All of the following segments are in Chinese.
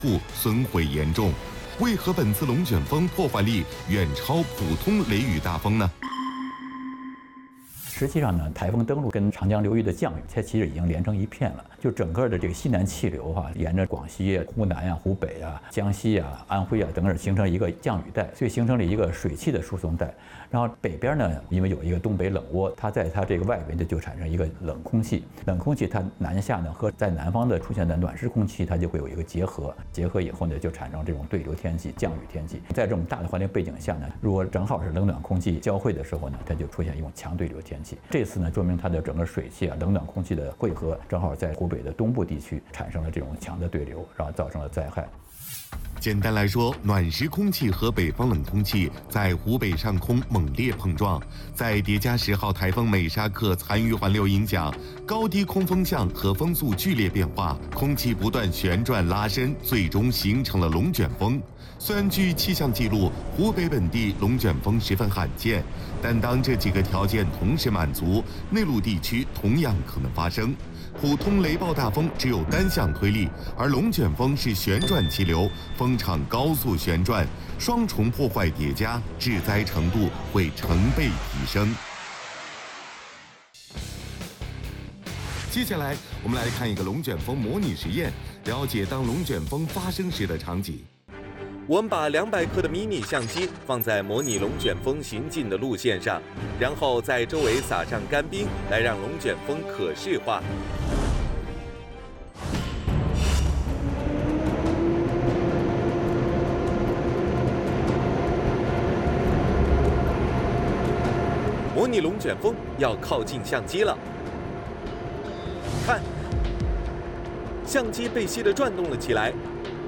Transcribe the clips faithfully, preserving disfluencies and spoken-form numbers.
部损毁严重。为何本次龙卷风破坏力远超普通雷雨大风呢？ 实际上呢，台风登陆跟长江流域的降雨，它其实已经连成一片了。就整个的这个西南气流哈、啊，沿着广西、湖南啊、湖北啊、江西啊、安徽啊等等形成一个降雨带，所以形成了一个水汽的输送带。然后北边呢，因为有一个东北冷涡，它在它这个外围呢就产生一个冷空气，冷空气它南下呢和在南方的出现的暖湿空气，它就会有一个结合，结合以后呢就产生这种对流天气、降雨天气。在这种大的环境背景下呢，如果正好是冷暖空气交汇的时候呢，它就出现一种强对流天气。这次呢，说明它的整个水汽啊、冷暖空气的汇合，正好在湖北的东部地区产生了这种强的对流，然后造成了灾害。 简单来说，暖湿空气和北方冷空气在湖北上空猛烈碰撞，再叠加十号台风美沙克残余环流影响，高低空风向和风速剧烈变化，空气不断旋转拉伸，最终形成了龙卷风。虽然据气象记录，湖北本地龙卷风十分罕见，但当这几个条件同时满足，内陆地区同样可能发生。普通雷暴大风只有单向推力，而龙卷风是旋转气流，风场高速旋转，双重破坏叠加，致灾程度会成倍提升。接下来，我们来看一个龙卷风模拟实验，了解当龙卷风发生时的场景。 我们把两百克的迷你相机放在模拟龙卷风行进的路线上，然后在周围撒上干冰，来让龙卷风可视化。模拟龙卷风要靠近相机了，看，相机被吸得转动了起来。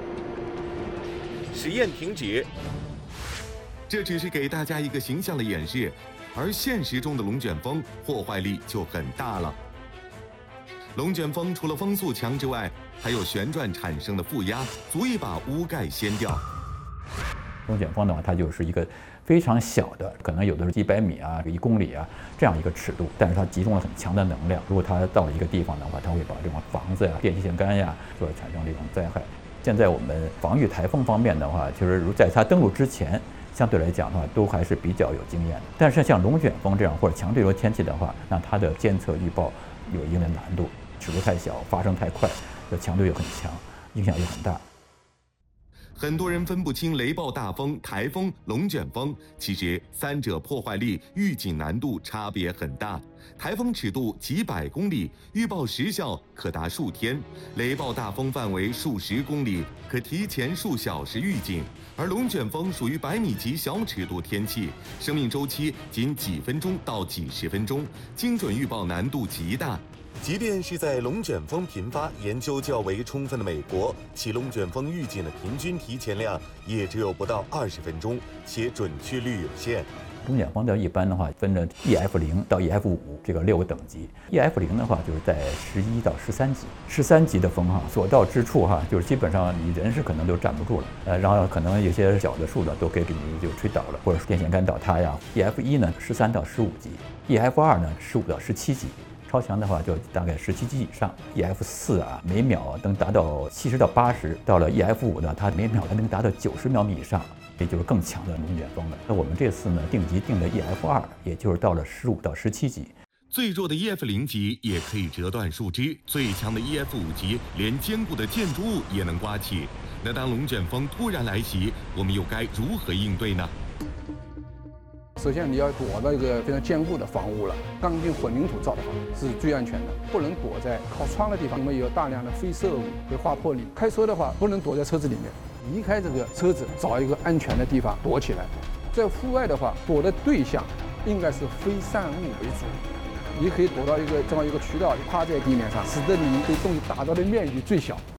实验停止。 这只是给大家一个形象的演示，而现实中的龙卷风破坏力就很大了。龙卷风除了风速强之外，还有旋转产生的负压，足以把屋盖掀掉。 龙卷风的话，它就是一个非常小的，可能有的是几百米啊、一公里啊这样一个尺度，但是它集中了很强的能量。如果它到了一个地方的话，它会把这种房子呀、电气线杆呀，就会产生这种灾害。现在我们防御台风方面的话，就是如在它登陆之前，相对来讲的话，都还是比较有经验的。但是像龙卷风这样或者强对流天气的话，那它的监测预报有一定的难度，尺度太小，发生太快，这强度又很强，影响又很大。 很多人分不清雷暴大风、台风、龙卷风，其实三者破坏力、预警难度差别很大。台风尺度几百公里，预报时效可达数天；雷暴大风范围数十公里，可提前数小时预警。而龙卷风属于百米级小尺度天气，生命周期仅几分钟到几十分钟，精准预报难度极大。 即便是在龙卷风频发、研究较为充分的美国，其龙卷风预警的平均提前量也只有不到二十分钟，且准确率有限。 龙卷风的一般的话分了 E F 零到 E F 五这个六个等级。E F 零的话就是在十一到十三级，十三级的风哈，所到之处哈，就是基本上你人是可能都站不住了，呃，然后可能有些小的树呢都可以给你就吹倒了，或者是电线杆倒塌呀。E F 一呢十三到十五级 ，E F 二呢十五到十七级。超强的话就大概十七级以上 ，E F 四啊每秒能达到七十到八十，到了 E F 五呢，它每秒还能达到九十秒米以上，也就是更强的龙卷风了。那我们这次呢定级定的 E F 二，也就是到了十五到十七级。 最弱的 E F 零级也可以折断树枝，最强的 E F 五级连坚固的建筑物也能刮起。那当龙卷风突然来袭，我们又该如何应对呢？ 首先你要躲到一个非常坚固的房屋了，钢筋混凝土造的房是最安全的，不能躲在靠窗的地方，因为有大量的飞射物会划破你。开车的话不能躲在车子里面，离开这个车子，找一个安全的地方躲起来。在户外的话，躲的对象应该是非散物为主，你可以躲到一个这样一个渠道，趴在地面上，使得你对东西打到的面积最小。